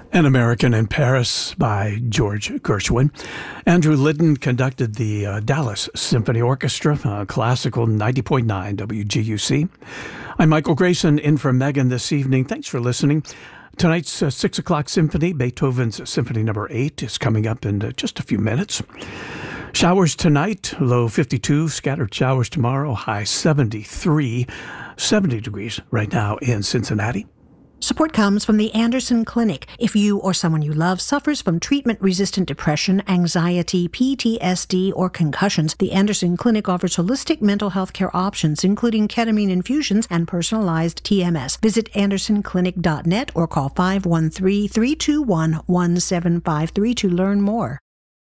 An American in Paris by George Gershwin. Andrew Litton conducted the Dallas Symphony Orchestra, classical 90.9 WGUC. I'm Michael Grayson in for Megan this evening. Thanks for listening. Tonight's 6 o'clock symphony, Beethoven's Symphony No. 8, is coming up in just a few minutes. Showers tonight, low 52, scattered showers tomorrow, high 73, 70 degrees right now in Cincinnati. Support comes from the Anderson Clinic. If you or someone you love suffers from treatment-resistant depression, anxiety, PTSD, or concussions, the Anderson Clinic offers holistic mental health care options, including ketamine infusions and personalized TMS. Visit andersonclinic.net or call 513-321-1753 to learn more.